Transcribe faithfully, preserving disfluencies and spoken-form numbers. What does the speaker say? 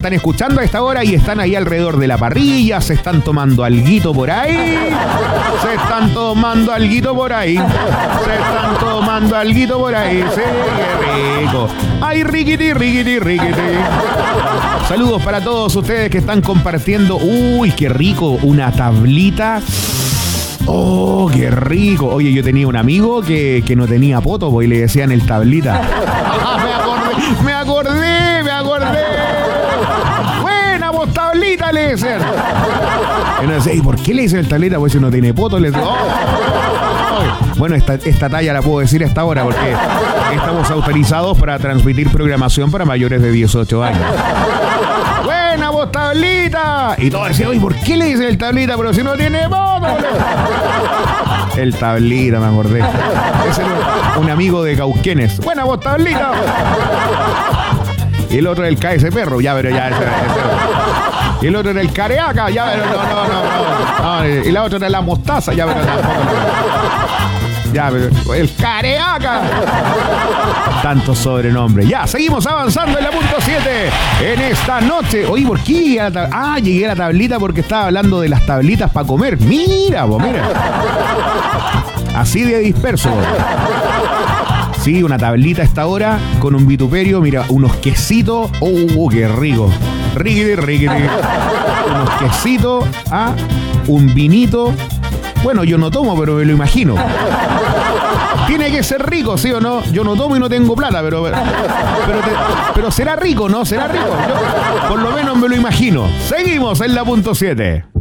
están escuchando a esta hora y están ahí alrededor de la parrilla, se están tomando alguito por ahí, se están tomando alguito por ahí, se están tomando alguito por ahí, sí, qué rico. Ay, riquiti, riquiti, riquiti. Saludos para todos ustedes que están compartiendo. Uy, qué rico, una tablita. Oh, qué rico. Oye, yo tenía un amigo que, que no tenía poto, pues, y le decían el tablita. Ah, me acordé, me acordé, me acordé. Buena, vos tablita, le decían. Y no decía, ¿y por qué le dicen el tablita? Pues si no tiene poto, le decían, oh, oh. Bueno, esta, esta talla la puedo decir a esta hora porque estamos autorizados para transmitir programación para mayores de dieciocho años. ¡Buena, vos tablita! Y todos decían, oye, ¿por qué le dicen el tablita? Pero si no tiene poto. El tablita, me acordé. Es el, un amigo de Cauquenes. ¡Buena, vos tablita! Y el otro era el K S Perro, ya, pero ya. Ese, ese. Y el otro era el Careaca, ya, pero no, no, no, no. no y la otra era la Mostaza, ya, pero tampoco. No. Ya, pero el Careaca. Tantos sobrenombres. Ya, seguimos avanzando en la punto siete. En esta noche. Oye, ¿por qué llegué a la tab- Ah, llegué a la tablita porque estaba hablando de las tablitas para comer. Mira, vos, mira. Así de disperso, vos. Sí, una tablita a esta hora con un vituperio, mira, unos quesitos. ¡Oh, qué rico! Riquiti, riquiti. Unos quesitos, ah, un vinito. Bueno, yo no tomo, pero me lo imagino. Tiene que ser rico, ¿sí o no? Yo no tomo y no tengo plata, pero pero, te, pero será rico, ¿no? Será rico. Yo por lo menos me lo imagino. Seguimos en la punto siete.